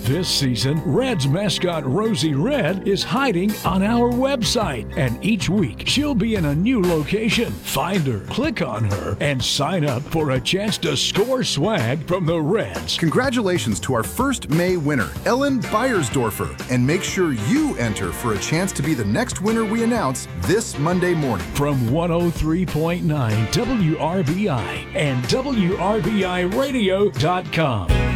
This season, Reds mascot Rosie Red is hiding on our website, and each week she'll be in a new location. Find her, click on her, and sign up for a chance to score swag from the Reds. Congratulations to our first May winner, Ellen Beiersdorfer, and make sure you enter for a chance to be the next winner we announce this Monday morning. From 103.9 WRBI and WRBIRadio.com.